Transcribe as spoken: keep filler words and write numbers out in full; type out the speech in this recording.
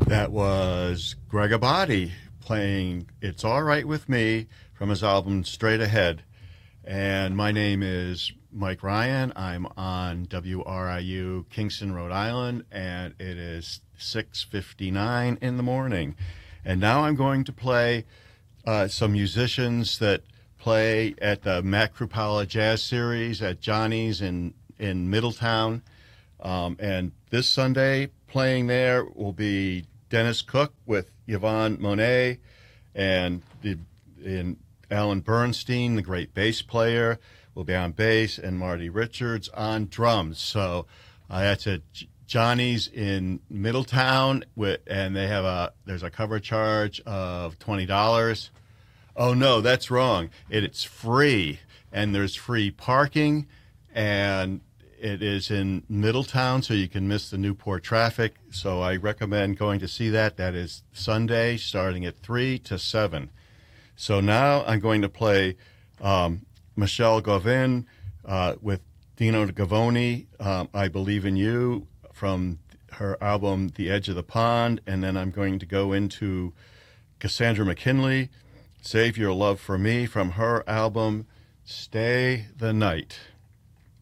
That was Greg Abadi playing It's All Right With Me from his album Straight Ahead. And my name is Mike Ryan. I'm on W R I U Kingston, Rhode Island, and it is six fifty-nine in the morning. And now I'm going to play uh, some musicians that play at the Matt Krupala Jazz Series at Johnny's in, in Middletown. Um, and this Sunday, playing there will be Dennis Cook with Yvonne Monet and the, in Alan Bernstein, the great bass player, will be on bass, and Marty Richards on drums. So uh, that's at Johnny's in Middletown, with, and they have a there's a cover charge of twenty dollars. Oh no, that's wrong. It, it's free, and there's free parking, and it is in Middletown, so you can miss the Newport traffic. So I recommend going to see that. That is Sunday, starting at three to seven. So now I'm going to play um, Michelle Gauvin uh, with Dino Gavoni, um, I Believe in You, from her album The Edge of the Pond. And then I'm going to go into Cassandra McKinley, Save Your Love for Me, from her album Stay the Night.